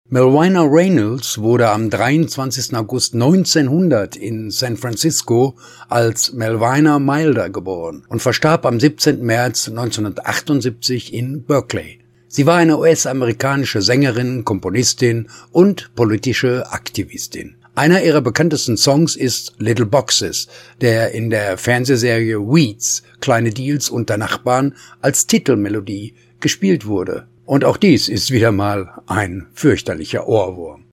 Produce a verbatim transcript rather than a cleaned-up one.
Malvina Reynolds wurde am dreiundzwanzigsten August neunzehnhundert in San Francisco als Malvina Milder geboren und verstarb am siebzehnten März neunzehnhundertachtundsiebzig in Berkeley. Sie war eine U S-amerikanische Sängerin, Komponistin und politische Aktivistin. Einer ihrer bekanntesten Songs ist Little Boxes, der in der Fernsehserie Weeds, Kleine Deals unter Nachbarn, als Titelmelodie gespielt wurde. Und auch dies ist wieder mal ein fürchterlicher Ohrwurm.